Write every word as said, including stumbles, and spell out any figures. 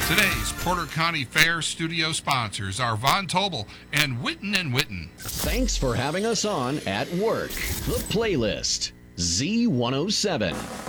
Today's Porter County Fair studio sponsors are Von Tobel and Witten and Witten. Thanks for having us on At Work. The Playlist, Z one oh seven.